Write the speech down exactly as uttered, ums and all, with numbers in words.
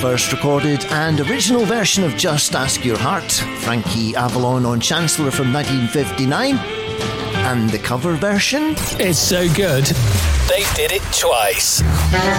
first recorded and original version of Just Ask Your Heart, Frankie Avalon on Chancellor from nineteen fifty-nine. And the cover version? It's so good, they did it twice.